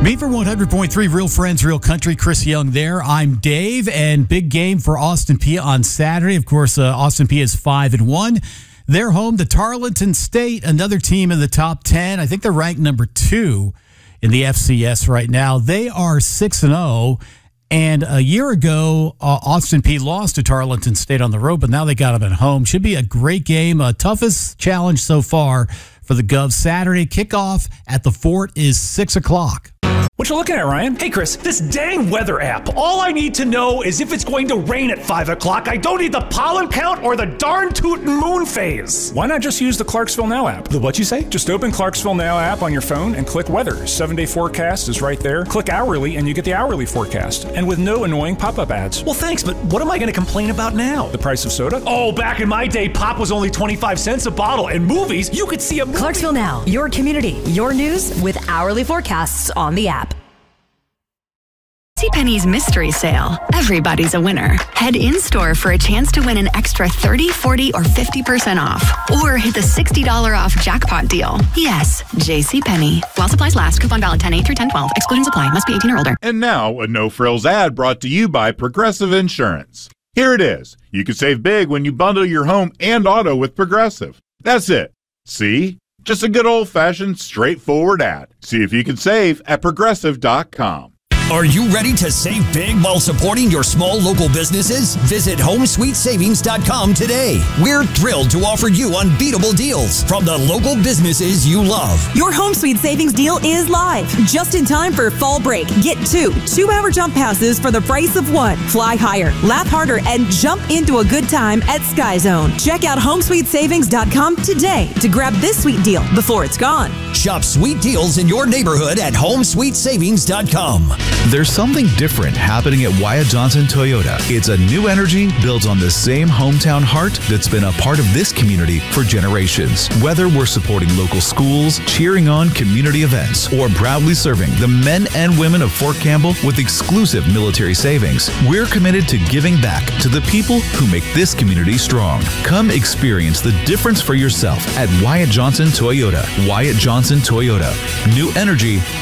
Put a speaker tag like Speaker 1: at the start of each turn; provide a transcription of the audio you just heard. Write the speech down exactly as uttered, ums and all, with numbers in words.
Speaker 1: Beaver one hundred point three, Real Friends, Real Country. Chris Young there. I'm Dave, and big game for Austin Peay on Saturday. Of course, uh, Austin Peay is five and one. They're home to Tarleton State, another team in the top ten. I think they're ranked number two in the F C S right now. They are six and zero. And a year ago, uh, Austin Peay lost to Tarleton State on the road, but now they got them at home. Should be a great game. Uh, toughest challenge so far for the Govs. Saturday kickoff at the Fort is six o'clock.
Speaker 2: What you looking at, Ryan? Hey, Chris, this dang weather app. All I need to know is if it's going to rain at five o'clock. I don't need the pollen count or the darn tootin' moon phase.
Speaker 3: Why not just use the Clarksville Now app?
Speaker 2: The what you say?
Speaker 3: Just open Clarksville Now app on your phone and click weather. Seven-day forecast is right there. Click hourly and you get the hourly forecast. And with no annoying pop-up ads.
Speaker 2: Well, thanks, but what am I going to complain about now?
Speaker 3: The price of soda?
Speaker 2: Oh, back in my day, pop was only twenty-five cents a bottle. And movies, you could see a movie.
Speaker 4: Clarksville Now, your community, your news with hourly forecasts on the app.
Speaker 5: JCPenney's mystery sale. Everybody's a winner. Head in-store for a chance to win an extra thirty, forty, or fifty percent off. Or hit the sixty dollars off jackpot deal. Yes, JCPenney. While supplies last. Coupon valid ten eight through ten twelve. Excluding supply. Must be eighteen or older.
Speaker 6: And now, a no-frills ad brought to you by Progressive Insurance. Here it is. You can save big when you bundle your home and auto with Progressive. That's it. See? Just a good old-fashioned, straightforward ad. See if you can save at progressive dot com.
Speaker 7: Are you ready to save big while supporting your small local businesses? Visit home sweet savings dot com today. We're thrilled to offer you unbeatable deals from the local businesses you love.
Speaker 8: Your Home Sweet Savings deal is live. Just in time for fall break. Get two two-hour jump passes for the price of one. Fly higher, laugh harder, and jump into a good time at Sky Zone. Check out home sweet savings dot com today to grab this sweet deal before it's gone.
Speaker 7: Shop sweet deals in your neighborhood at home sweet savings dot com.
Speaker 9: There's something different happening at Wyatt Johnson Toyota. It's a new energy built on the same hometown heart that's been a part of this community for generations. Whether we're supporting local schools, cheering on community events, or proudly serving the men and women of Fort Campbell with exclusive military savings, we're committed to giving back to the people who make this community strong. Come experience the difference for yourself at Wyatt Johnson Toyota. Wyatt Johnson Toyota. New energy,